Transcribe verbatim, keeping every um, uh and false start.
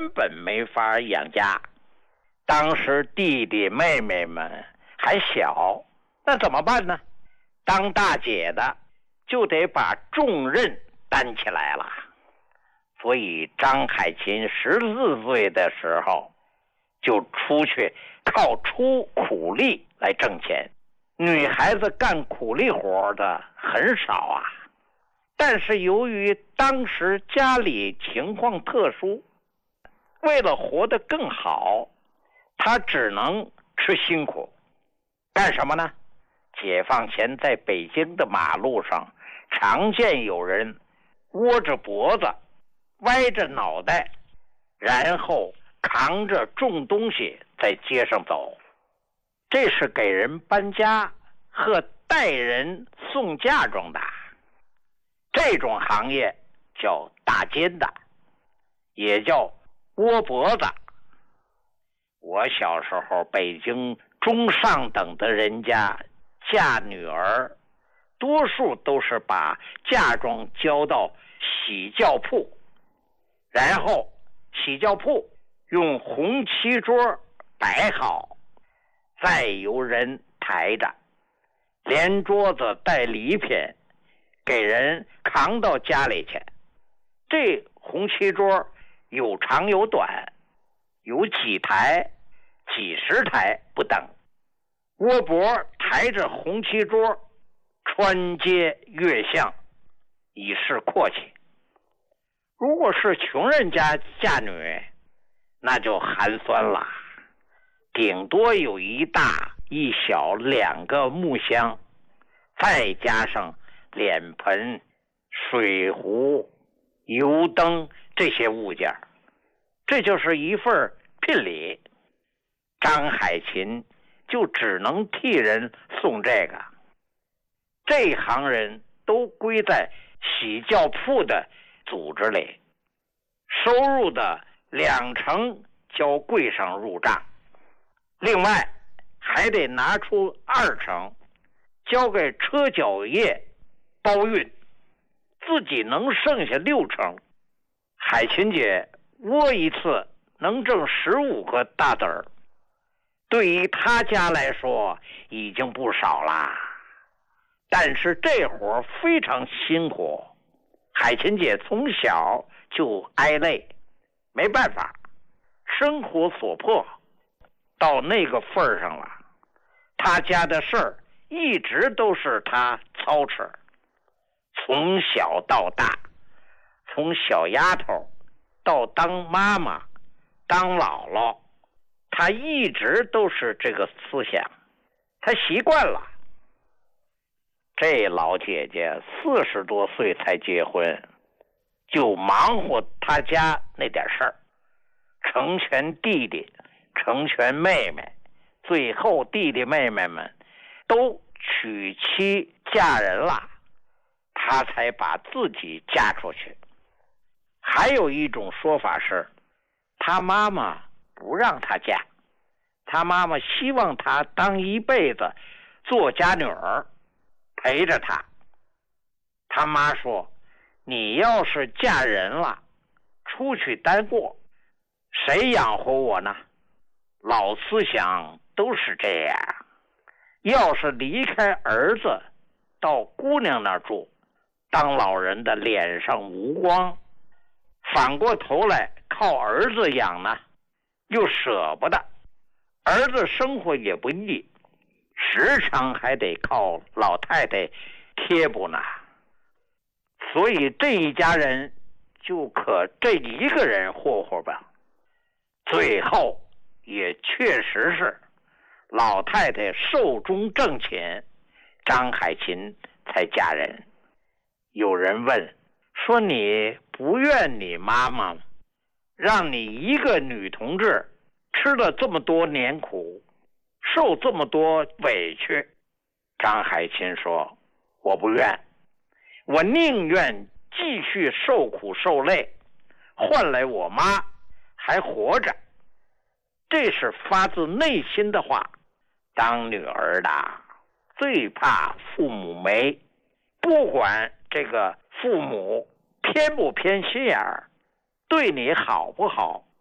根本没法养家。当时弟弟妹妹们还小，那怎么办呢？当大姐的就得把重任担起来了。所以张海琴十四岁的时候就出去靠出苦力来挣钱。女孩子干苦力活的很少啊，但是由于当时家里情况特殊，为了活得更好，她只能吃辛苦。干什么呢？解放前在北京的马路上常见有人窝着脖子歪着脑袋，然后扛着重东西在街上走，这是给人搬家和带人送嫁妆的。这种行业叫大肩的，也叫窝脖子。我小时候北京中上等的人家嫁女儿，多数都是把嫁妆交到洗轿铺，然后洗轿铺用红漆桌摆好，再由人抬着，连桌子带礼品给人扛到家里去。这红漆桌有长有短，有几台几十台不等。窝脖抬着红漆桌穿街越巷，以示阔气。如果是穷人家嫁女，那就寒酸了，顶多有一大一小两个木箱，再加上脸盆、水壶、油灯这些物件，这就是一份聘礼。张海琴就只能替人送这个。这行人都归在洗轿铺的组织里，收入的两成交柜上入账，另外还得拿出二成交给车脚业包运，自己能剩下六成。海琴姐窝一次能挣十五个大子儿，对于他家来说已经不少啦。但是这活非常辛苦，海琴姐从小就挨累，没办法，生活所迫，到那个份儿上了，他家的事儿一直都是他操持。从小到大，从小丫头到当妈妈当姥姥，他一直都是这个思想，他习惯了。这老姐姐四十多岁才结婚，就忙活他家那点事儿，成全弟弟，成全妹妹，最后弟弟妹妹们都娶妻嫁人了，她才把自己嫁出去。还有一种说法是，她妈妈不让她嫁，她妈妈希望她当一辈子做家女儿，陪着她。她妈说，你要是嫁人了，出去单过，谁养活我呢？老思想都是这样，要是离开儿子到姑娘那儿住，当老人的脸上无光，反过头来靠儿子养呢，又舍不得，儿子生活也不易，时常还得靠老太太贴补呢。所以这一家人就可这一个人霍霍吧。最后也确实是老太太寿终正寝，张海琴才嫁人。有人问说，你不怨你妈妈让你一个女同志吃了这么多年苦，受这么多委屈？张海琴说，我不怨，我宁愿继续受苦受累，换来我妈还活着。这是发自内心的话。当女儿的最怕父母没，不管这个父母偏不偏心眼儿，对你好不好，